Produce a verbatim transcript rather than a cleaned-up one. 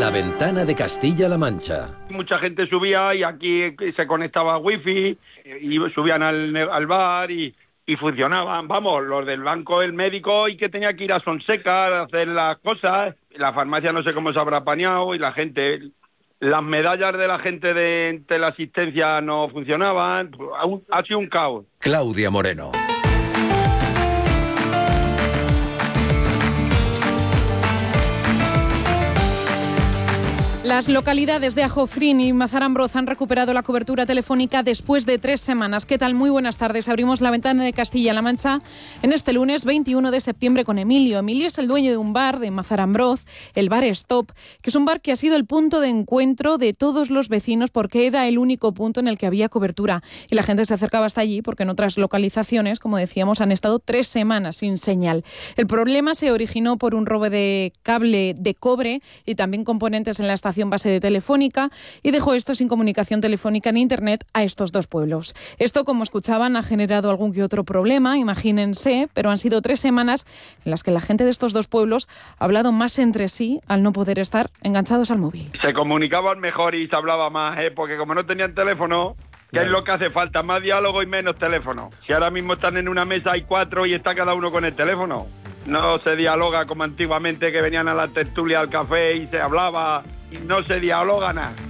La Ventana de Castilla-La Mancha. Mucha gente subía y aquí se conectaba a wifi y subían al, al bar y, y funcionaban. Vamos, los del banco, el médico y que tenía que ir a Sonseca a hacer las cosas. La farmacia no sé cómo se habrá apañado y la gente... Las medallas de la gente de teleasistencia no funcionaban. Ha sido un caos. Claudia Moreno. Las localidades de Ajofrín y Mazarambroz han recuperado la cobertura telefónica después de tres semanas. ¿Qué tal? Muy buenas tardes. Abrimos la ventana de Castilla-La Mancha en este lunes veintiuno de septiembre con Emilio. Emilio es el dueño de un bar de Mazarambroz, el Bar Stop, que es un bar que ha sido el punto de encuentro de todos los vecinos porque era el único punto en el que había cobertura. Y la gente se acercaba hasta allí porque en otras localizaciones, como decíamos, han estado tres semanas sin señal. El problema se originó por un robo de cable de cobre y también componentes en la estación base de Telefónica y dejó esto sin comunicación telefónica ni internet a estos dos pueblos. Esto, como escuchaban, ha generado algún que otro problema, imagínense, pero han sido tres semanas en las que la gente de estos dos pueblos ha hablado más entre sí al no poder estar enganchados al móvil. Se comunicaban mejor y se hablaba más, ¿eh? Porque como no tenían teléfono, ¿qué es lo que hace falta? Más diálogo y menos teléfono. Si ahora mismo están en una mesa, hay cuatro y está cada uno con el teléfono. No se dialoga como antiguamente, que venían a la tertulia al café y se hablaba, y no se dialoga nada.